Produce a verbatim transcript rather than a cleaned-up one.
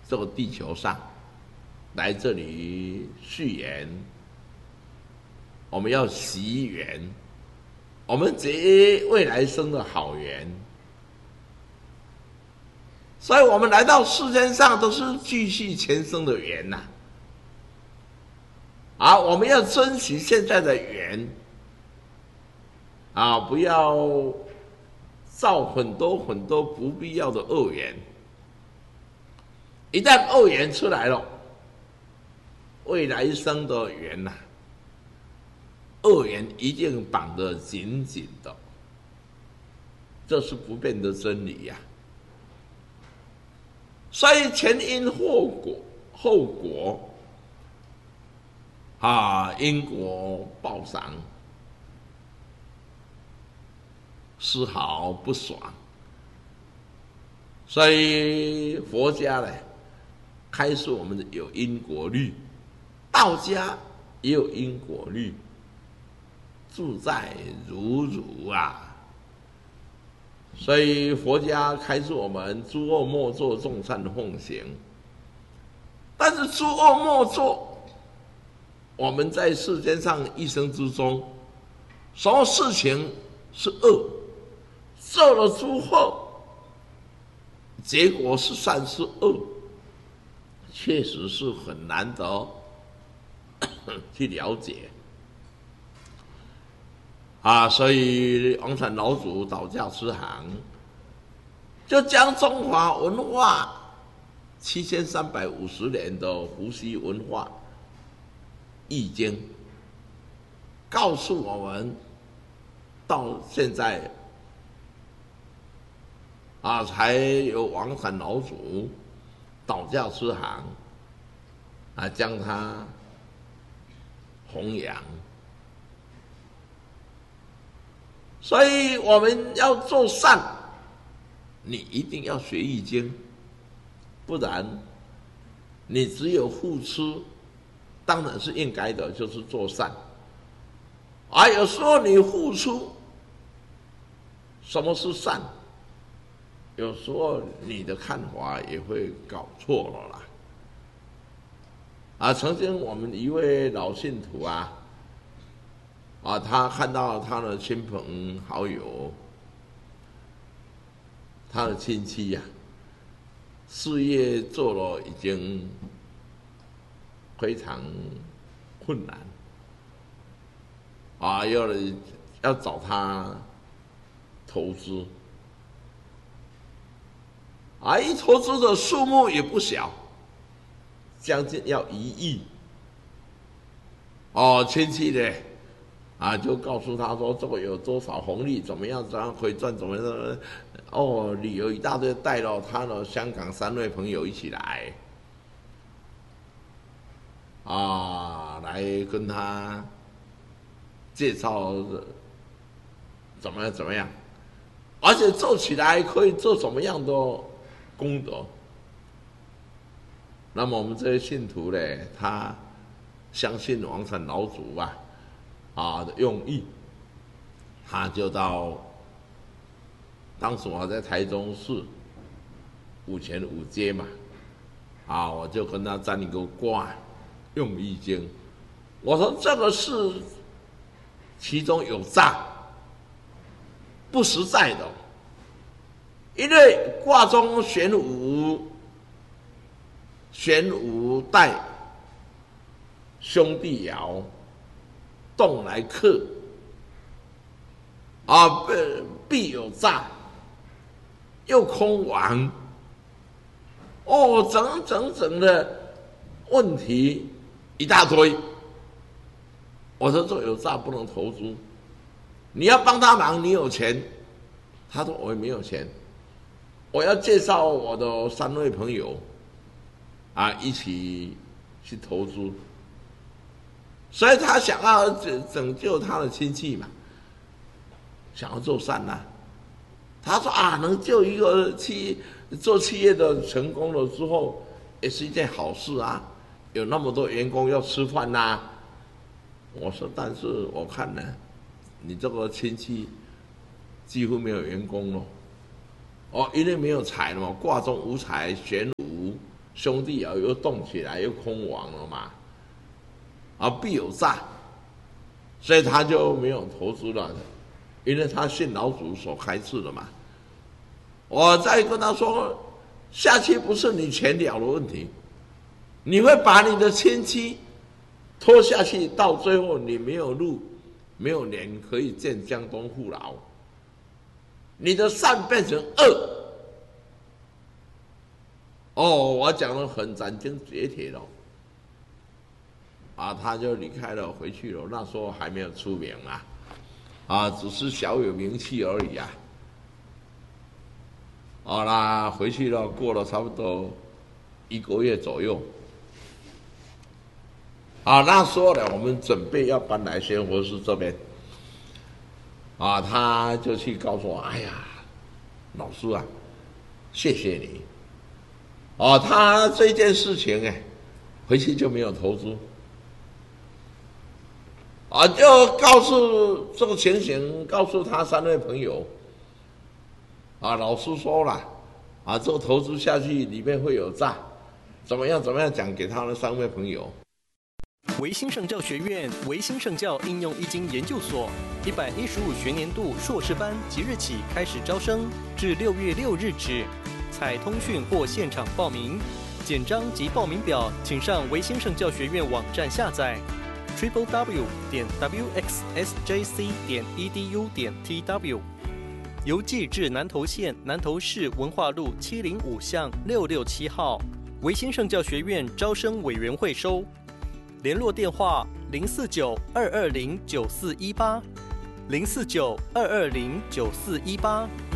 这个地球上来这里续缘，我们要习缘，我们结未来生的好缘。所以我们来到世间上都是继续前生的缘呐、啊，啊，我们要珍惜现在的缘，啊，不要造很多很多不必要的恶缘。一旦恶缘出来了，未来生的缘呐、啊，恶缘一定绑得紧紧的，这是不变的真理呀、啊。所以前因后果，后果啊，因果报赏，丝毫不爽。所以佛家呢，开示我们有因果律，道家也有因果律，自在如如啊。所以佛家开示我们诸恶莫作，众善奉行。但是诸恶莫作，我们在世间上一生之中，什么事情是恶，做了诸恶，结果是善是恶，确实是很难得去了解啊。所以王禅老祖导教师行就将中华文化七千三百五十年的伏羲文化易经告诉我们，到现在啊，才有王禅老祖导教师行啊，将它弘扬。所以我们要做善，你一定要学易经，不然你只有付出，当然是应该的，就是做善。而有时候你付出，什么是善？有时候你的看法也会搞错了啦。啊，曾经我们一位老信徒啊，啊，他看到他的亲朋好友，他的亲戚呀、啊，事业做了已经非常困难，啊，要要找他投资。啊，一投资的数目也不小，将近要一亿。哦，亲戚呢，啊，就告诉他说这个有多少红利，怎么样，怎样可以赚，怎么样？哦，理由一大堆，带了他的香港三位朋友一起来，啊，来跟他介绍怎么样怎么样，而且做起来可以做什么样的功德。那么我们这些信徒呢，他相信王禅老祖啊啊的用意，他就到当时我在台中市五权五街嘛，啊，我就跟他占一个卦，用易经。我说这个是其中有诈，不实在的。因为卦中玄武，玄武带兄弟爻，动来克，啊，必有诈，又空亡，哦，整整整的问题一大堆。我说这有诈不能投资，你要帮他忙，你有钱，他说我也没有钱。我要介绍我的三位朋友，啊，一起去投资，所以他想要拯救他的亲戚嘛，想要做善呐、啊。他说啊，能救一个企做企业的成功了之后，也是一件好事啊，有那么多员工要吃饭呐、啊。我说，但是我看呢，你这个亲戚几乎没有员工了。哦，因为没有财了嘛，卦中无财，玄武兄弟啊又动起来，又空亡了嘛，啊必有诈，所以他就没有投资了，因为他信老祖所开示的嘛。我再跟他说，下去不是你钱了的问题，你会把你的亲戚拖下去，到最后你没有路，没有脸可以见江东父老，你的善变成恶。哦，我讲得很斩钉截铁了，啊，他就离开了，回去了。那时候还没有出名啊，啊，只是小有名气而已啊。好啦，回去了，过了差不多一个月左右。啊，那时候呢，我们准备要搬来仙佛寺这边，啊，他就去告诉我，哎呀，老师啊，谢谢你。哦，他这件事情哎，回去就没有投资，啊，就告诉这个情形，告诉他三位朋友，啊，老师说了，啊，这个投资下去里面会有诈，怎么样怎么样讲给他的三位朋友。 维新圣教学院维新圣教应用易经研究所一百一十五学年度硕士班即日起开始招生，至六月六日止。采通讯或现场报名，简章及报名表请上维新圣教学院网站下载 ：triple w 点 w x s j c 点 e d u 点 t w。邮寄至南投县南投市文化路七零五巷六六七号，维新圣教学院招生委员会收。联络电话：零四九二二零九四一八，零四九二二零九四一八。